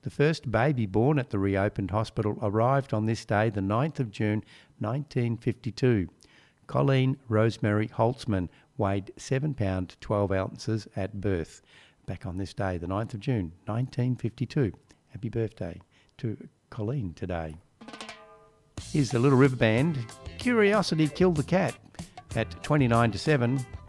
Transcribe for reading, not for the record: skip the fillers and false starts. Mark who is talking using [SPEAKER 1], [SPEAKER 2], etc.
[SPEAKER 1] The first baby born at the reopened hospital arrived on this day, the 9th of June 1952. Colleen Rosemary Holtzman weighed 7 pounds 12 ounces at birth. Back on this day, the 9th of June 1952. Happy birthday to Colleen today. Here's the Little River Band. Curiosity Killed the Cat at 29 to 7.